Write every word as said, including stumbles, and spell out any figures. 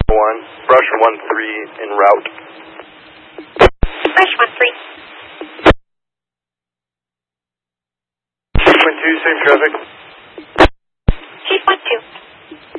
one, brush one three en route. Brush one three. six point two, safe traffic.